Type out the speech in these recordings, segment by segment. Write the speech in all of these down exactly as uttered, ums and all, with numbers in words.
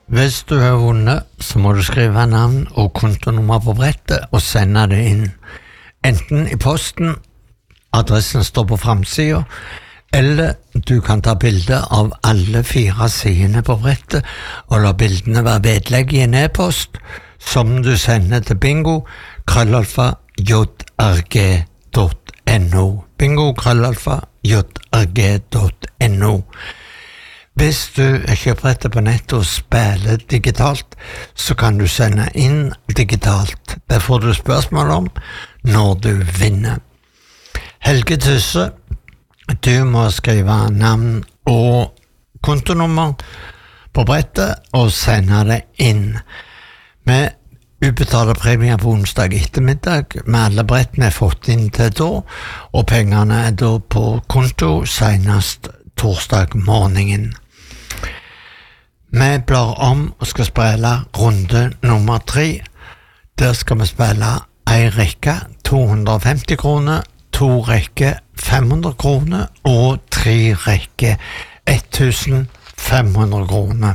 Hvis du har vunnet, så må du skrive navn og kontonummer på brettet og sende det inn. Enten i posten, adressen står på framsiden, eller du kan ta bilde av alle fire sidene på brettet og la bildene være vedlegg i en e-post som du sender til bingo krøllalfa jrg dot no. Bingo krøllalfa jrg dot no. Hvis du er kjøprettet på nettet og spiller digitalt, så kan du sende inn digitalt. Det får du spørsmål om når du vinner. Helge Tysse, du må skrive navn og kontonummer på brettet og sende det inn. Vi utbetaler premier på onsdag ettermiddag med alle brettene er fått inn til da, og pengene er da på konto senest torsdag morgenen. Vi blar om og skal spille runde nummer tre. Der skal vi spille en rekke to hundre og femti kroner, to rekke fem hundre kroner og tre rekke tusen fem hundre kroner.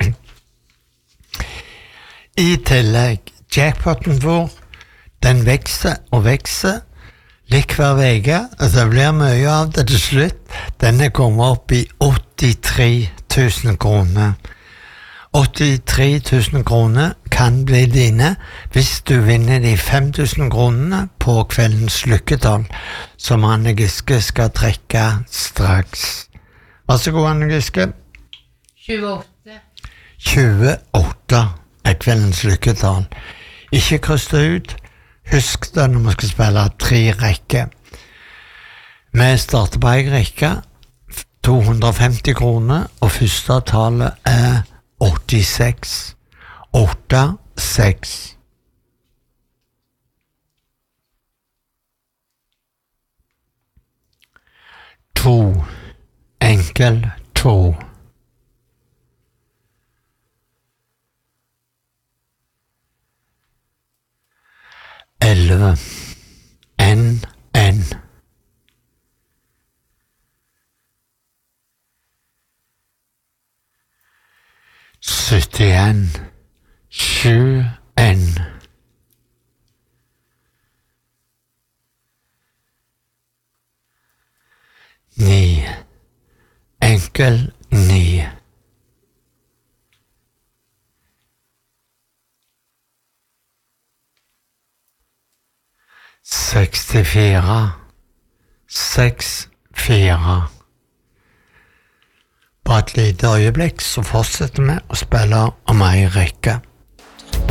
I tillegg, jackpoten vår, den vekser og vekser litt hver vege, og det blir mye av det til slutt. Den er kommet opp i åttitre tusen kroner. åttitre tusen kroner kan bli dine hvis du vinner de fem tusen kronene på kveldens lykketall, som Anne Giske skal trekke straks. Vær så god, Anne Giske. tjueåtte. tjueåtte er kveldens lykketall. Ikke kryss det ut. Husk det når vi skal spille tre rekker. Vi starter på en rekke, to hundre og femti kroner, og første tallet er åttiseks. åtte seks. To. Enkel to. Elleve. N, N. syttien. Sju, N. Ni. Enkel ni. sekstifire. Seks, fire. På et lite øyeblikk så fortsetter vi å spille om ei rekke.